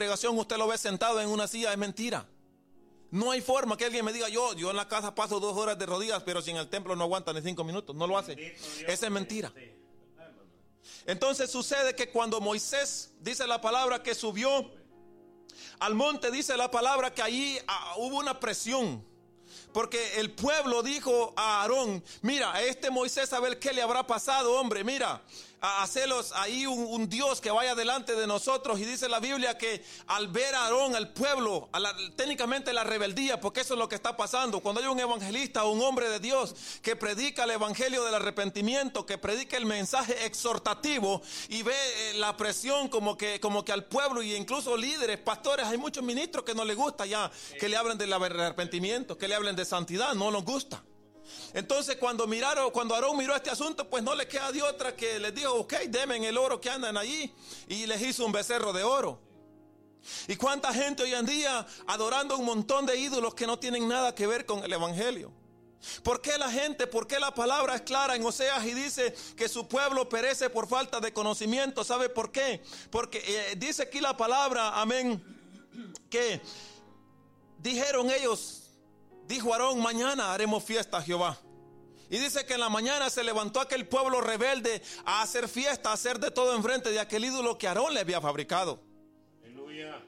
congregación usted lo ve sentado en una silla, es mentira. No hay forma que alguien me diga, yo en la casa paso 2 horas de rodillas, pero si en el templo no aguanta ni 5 minutos, no lo hace. Esa es mentira. Entonces sucede que cuando Moisés, dice la palabra, que subió al monte, dice la palabra que allí hubo una presión. Porque el pueblo dijo a Aarón, mira, a este Moisés a ver qué le habrá pasado, hombre, mira, a hacerlos ahí un Dios que vaya delante de nosotros. Y dice la Biblia que al ver a Aarón, al pueblo, técnicamente la rebeldía, porque eso es lo que está pasando. Cuando hay un evangelista o un hombre de Dios que predica el evangelio del arrepentimiento, que predica el mensaje exhortativo y ve la presión como que al pueblo, y incluso líderes, pastores, hay muchos ministros que no les gusta ya que le hablen del arrepentimiento, que le hablen de santidad, no nos gusta. Entonces cuando Aarón miró este asunto, pues no le queda de otra que les dijo, ok, denme el oro que andan allí, y les hizo un becerro de oro. Y cuánta gente hoy en día adorando un montón de ídolos que no tienen nada que ver con el evangelio. ¿Por qué la palabra es clara en Oseas y dice que su pueblo perece por falta de conocimiento? ¿Sabe por qué? Porque dice aquí la palabra, amén, que dijeron ellos, dijo Aarón, mañana haremos fiesta a Jehová. Y dice que en la mañana se levantó aquel pueblo rebelde a hacer fiesta, a hacer de todo enfrente de aquel ídolo que Aarón le había fabricado. Aleluya.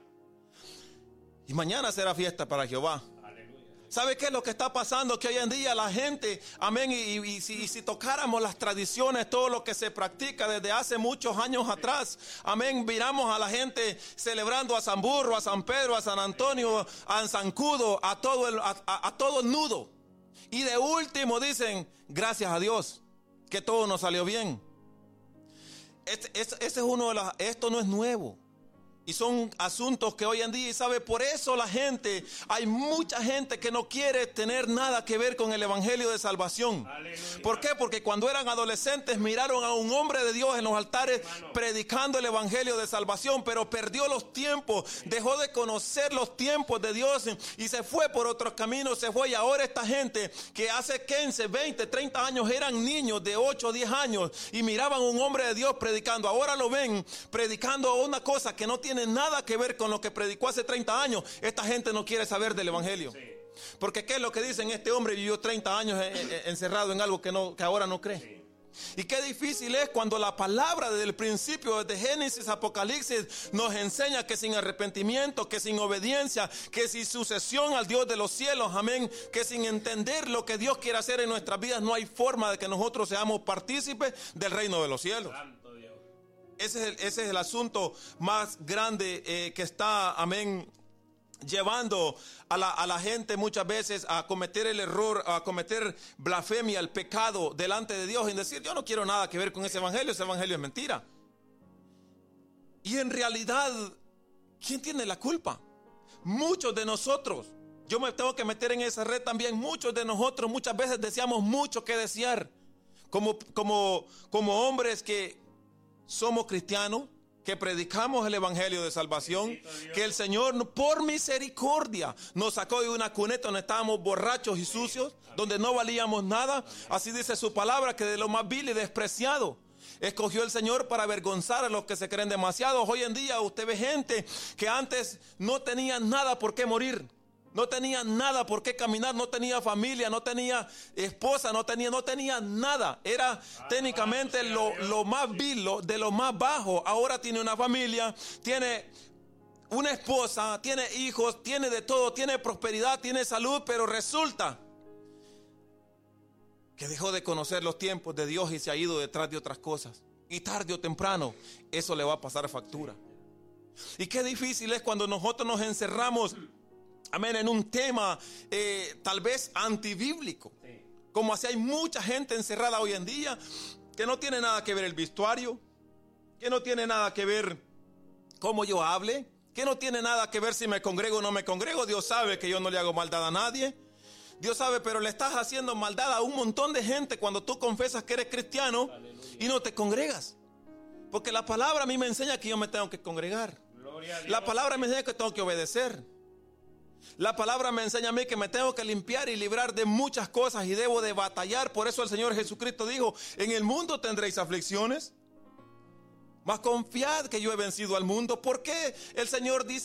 Y mañana será fiesta para Jehová. ¿Sabe qué es lo que está pasando? Que hoy en día la gente, amén, y si tocáramos las tradiciones, todo lo que se practica desde hace muchos años atrás, amén, miramos a la gente celebrando a San Burro, a San Pedro, a San Antonio, a Zancudo, a todo el nudo. Y de último dicen, gracias a Dios, que todo nos salió bien. Ese es uno de esto no es nuevo. Y son asuntos que hoy en día, y sabe, por eso hay mucha gente que no quiere tener nada que ver con el evangelio de salvación. Aleluya. ¿Por qué? Porque cuando eran adolescentes miraron a un hombre de Dios en los altares predicando el evangelio de salvación, pero perdió los tiempos, dejó de conocer los tiempos de Dios y se fue por otros caminos, y ahora esta gente que hace 15, 20, 30 años eran niños de 8 o 10 años y miraban a un hombre de Dios predicando, ahora lo ven predicando una cosa que no tiene nada que ver con lo que predicó hace 30 años. Esta gente no quiere saber del evangelio. Sí. Porque ¿qué es lo que dicen? Este hombre vivió 30 años encerrado en algo que ahora no cree. Sí. Y qué difícil es cuando la palabra desde el principio, desde Génesis, Apocalipsis, nos enseña que sin arrepentimiento, que sin obediencia, que sin sucesión al Dios de los cielos, amén, que sin entender lo que Dios quiere hacer en nuestras vidas, no hay forma de que nosotros seamos partícipes del reino de los cielos. Santo Dios. Ese es el asunto más grande que está, amén, llevando a la gente muchas veces a cometer el error, a cometer blasfemia, el pecado delante de Dios, y decir, yo no quiero nada que ver con ese evangelio es mentira. Y en realidad, ¿quién tiene la culpa? Muchos de nosotros, yo me tengo que meter en esa red también, muchos de nosotros muchas veces deseamos mucho que desear, como hombres que somos cristianos, que predicamos el evangelio de salvación, que el Señor por misericordia nos sacó de una cuneta donde estábamos borrachos y sucios, donde no valíamos nada. Así dice su palabra, que de lo más vil y despreciado escogió el Señor para avergonzar a los que se creen demasiados. Hoy en día usted ve gente que antes no tenía nada por qué morir, no tenía nada por qué caminar, no tenía familia, no tenía esposa, no tenía nada. Era técnicamente lo más vil, de lo más bajo. Ahora tiene una familia, tiene una esposa, tiene hijos, tiene de todo, tiene prosperidad, tiene salud, pero resulta que dejó de conocer los tiempos de Dios y se ha ido detrás de otras cosas. Y tarde o temprano eso le va a pasar factura. Y qué difícil es cuando nosotros nos encerramos, amén, en un tema tal vez antibíblico. Sí. Como así hay mucha gente encerrada hoy en día que no tiene nada que ver el vestuario, que no tiene nada que ver cómo yo hable, que no tiene nada que ver si me congrego o no me congrego. Dios sabe que yo no le hago maldad a nadie. Dios sabe, pero le estás haciendo maldad a un montón de gente cuando tú confesas que eres cristiano. Aleluya. Y no te congregas. Porque la palabra a mí me enseña que yo me tengo que congregar. La palabra me enseña que tengo que obedecer. La palabra me enseña a mí que me tengo que limpiar y librar de muchas cosas y debo de batallar. Por eso el Señor Jesucristo dijo, en el mundo tendréis aflicciones, mas confiad que yo he vencido al mundo. ¿Por qué el Señor dice